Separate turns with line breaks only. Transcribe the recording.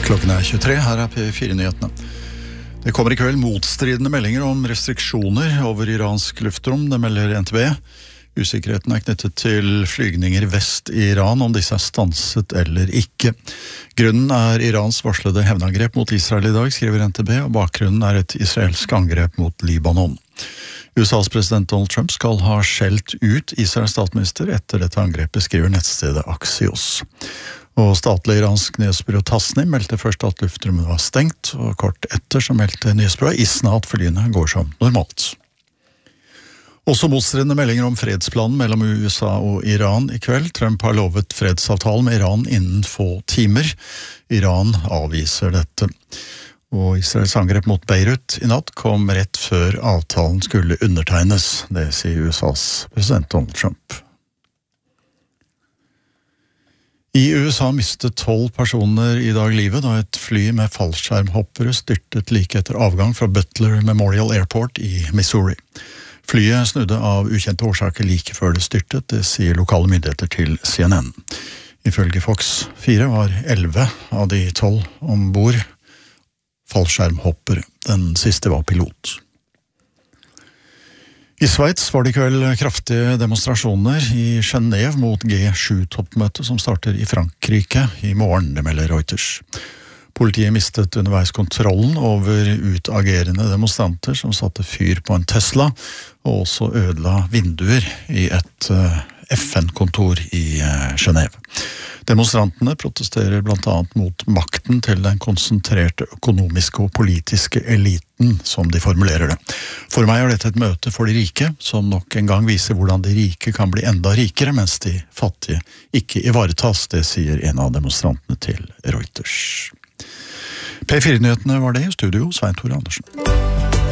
Klokken 23, her P4-nyhetene. Det kommer I kveld motstridende meldinger om restriksjoner over iransk luftrom, det melder NTB. Usikkerheten knyttet til flygninger vest I Iran, om disse stanset eller ikke. Grunnen Irans varslede hevnangrep mot Israel I dag, skriver NTB, og bakgrunnen et israelsk angrep mot Libanon. USAs president Donald Trump skal ha skjelt ut Israels statsminister etter dette angrepet, skriver nettstedet Axios. Og statlig iransk nyhetsbyrå Tasnim meldte først at luftrummet var stengt, og kort etter så meldte nyhetsbyrået ISNA at flyene går som normalt. Også motstridende meldinger om fredsplanen mellom USA og Iran I kveld. Trump har lovet fredsavtalen med Iran innen få timer. Iran avviser dette. Og Israels angrep mot Beirut I natt kom rett før avtalen skulle undertegnes. Det sier USAs president Donald Trump. I USA mistet 12 personer I dag livet da et fly med fallskjermhoppere styrtet like etter avgang fra Butler Memorial Airport I Missouri. Flyet snudde av ukjente årsaker like før det styrtet, det sier lokale myndigheter til CNN. Ifølge Fox 4 var 11 av de 12 ombord fallskjermhoppere. Den siste var pilot. I Sveits var det I kveld kraftige demonstrasjoner I Genève mot G7-toppmøtet som starter I Frankrike I morgen, det melder Reuters. Politiet mistet underveis kontrollen over utagerende demonstranter som satte fyr på en Tesla, og også ødela vinduer I et FN-kontor I Genève. Demonstrantene protesterer blant annet mot makten til den konsentrerte økonomiske og politiske eliten, som de formulerer det. For meg dette et møte for de rike, som nok en gang viser hvordan de rike kan bli enda rikere, mens de fattige ikke ivaretas, det sier en av demonstrantene til Reuters. P4-nyhetene var det I studio, Svein Tore Andersen.